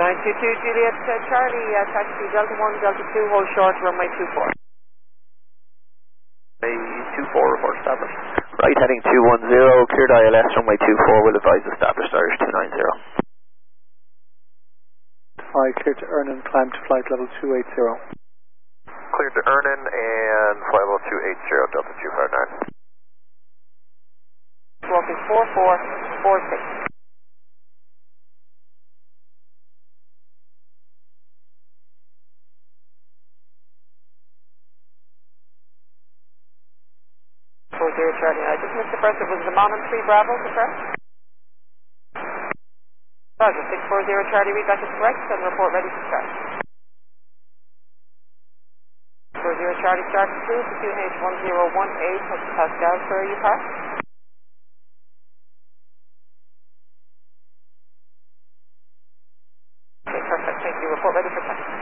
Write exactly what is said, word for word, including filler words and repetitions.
nine two two, Juliet uh, Charlie, uh, taxi Delta one, Delta two, hold short, runway two four. two four, report established. Right heading two one zero, cleared I L S, runway two four, will advise established, Irish two nine zero. Hi, cleared to Ernan, climb to flight level two eight zero. Cleared to Ernan and flight level two eight zero, Delta two five nine. Walking four four four six. four zero Charlie, I just missed the first, it was the Mon and three Bravo, the first? Roger, six four zero Charlie, read back is correct and report ready to start. four zero Charlie, start approved, Q N H one zero one eight, Pascal, where are you parked? Okay, perfect, thank you, report ready for taxi.